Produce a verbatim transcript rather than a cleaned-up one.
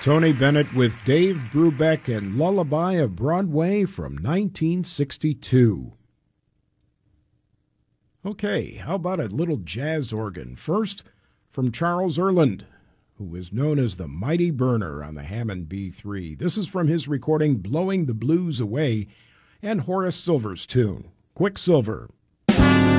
Tony Bennett with Dave Brubeck and Lullaby of Broadway from nineteen sixty-two. Okay, how about a little jazz organ? First, from Charles Earland, who is known as the Mighty Burner on the Hammond B three. This is from his recording Blowing the Blues Away and Horace Silver's tune, Quicksilver.